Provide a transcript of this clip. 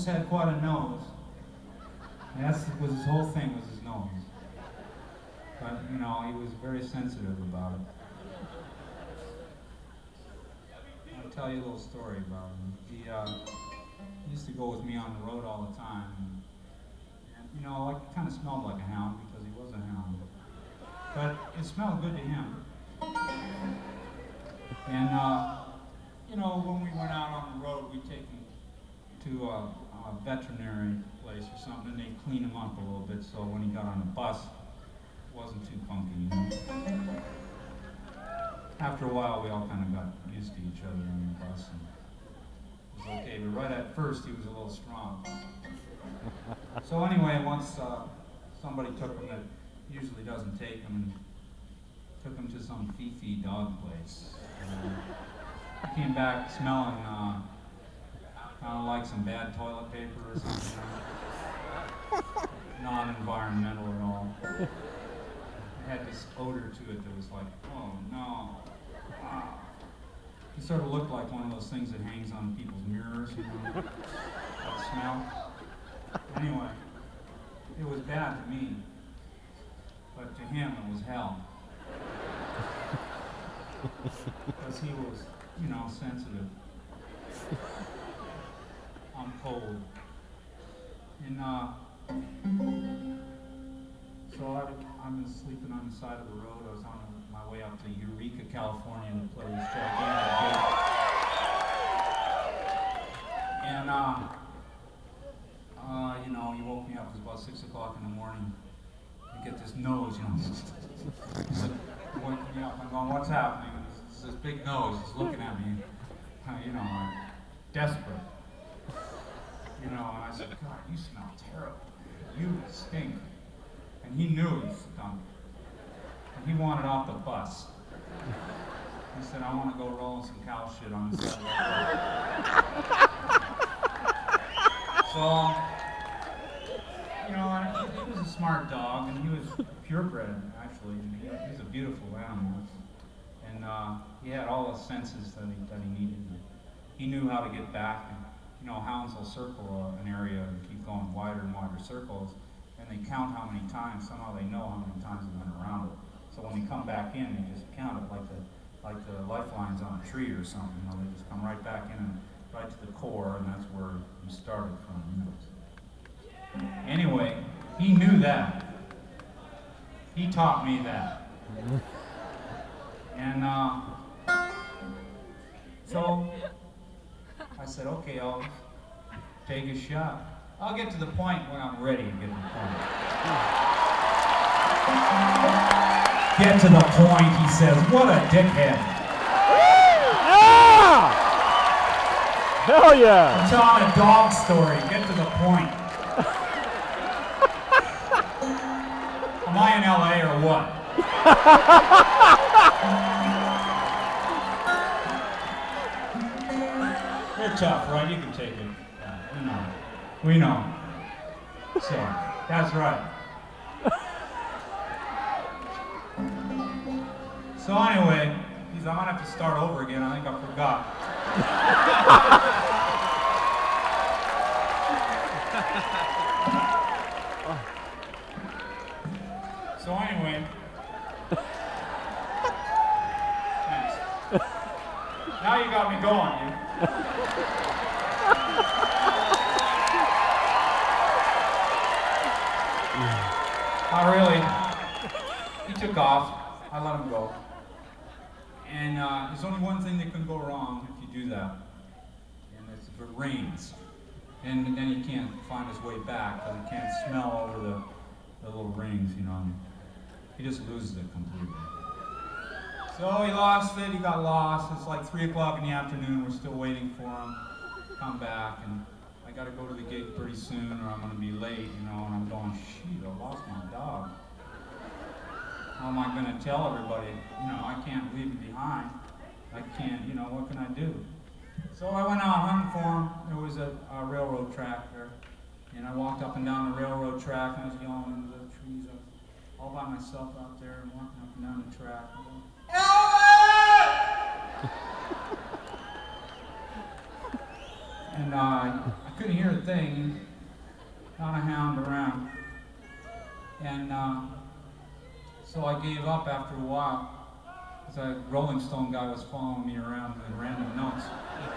had quite a nose. And that was his whole thing, was his nose. But, you know, he was very sensitive about it. I'll tell you a little story about him. He used to go with me on the road all the time. And you know, like, he kind of smelled like a hound because he was a hound. But it smelled good to him. And, you know, when we went out on the road, we'd take him to a veterinary place or something, and they'd clean him up a little bit so when he got on the bus, it wasn't too funky, you know. After a while, we all kind of got used to each other on the bus, and it was okay, but right at first, he was a little strong. So anyway, once somebody took him that usually doesn't take him, and took him to some Fifi dog place. He came back smelling kind of like some bad toilet paper or something. Non-environmental at all. It had this odor to it that was like, oh no. Wow. He sort of looked like one of those things that hangs on people's mirrors, you know, that smell. Anyway, it was bad to me, but to him it was hell. Because he was, you know, sensitive. I'm cold. And so I've been sleeping on the side of the road. I was on my way up to Eureka, California to play this gigantic gig. And, you know, he woke me up. It was about 6 o'clock in the morning. I get this nose, you know. Waking me up. I'm going, what's happening? And this big nose is looking at me, you know, like, desperate. You know, and I said, God, you smell terrible. You stink. And he knew he stunk. And he wanted off the bus. He said, I want to go rolling some cow shit on the side of the road. So, you know, and he was a smart dog, and he was purebred, actually. And he was a beautiful animal. And he had all the senses that he needed. He knew how to get back. And, you know, hounds will circle an area and keep going wider and wider circles, and they count how many times. Somehow they know how many times they went around it. So when they come back in, they just count it like the lifelines on a tree or something. You know, they just come right back in and right to the core, and that's where you started from. You know. Anyway, he knew that. He taught me that. And so I said, okay, I'll take a shot. I'll get to the point when I'm ready to get to the point. Get to the point, he says. What a dickhead. Yeah! Hell yeah! I'm telling a dog story. Get to the point. Am I in LA or what? You're tough, right? You can take it. We know. So, that's right. So anyway, I'm gonna have to start over again. I think I forgot. So anyway, thanks. Now you got me going, you. Not really. He took off. I let him go. And there's only one thing that can go wrong if you do that, and it's if it rains. And then he can't find his way back because he can't smell over the little rings, you know. He just loses it completely. So he lost it. He got lost. It's like 3 o'clock in the afternoon. We're still waiting for him to come back, and I got to go to the gig pretty soon, or I'm going to be late, you know. And I'm going, shoot, I lost my dog. How am I going to tell everybody? You know, I can't leave him behind. I can't, you know, what can I do? So I went out hunting for him. There was a railroad track there. And I walked up and down the railroad track, and I was yelling into the trees. I was all by myself out there and walking up and down the track. And going, And I couldn't hear a thing, not a hound around. And so I gave up after a while, because a Rolling Stone guy was following me around with random notes.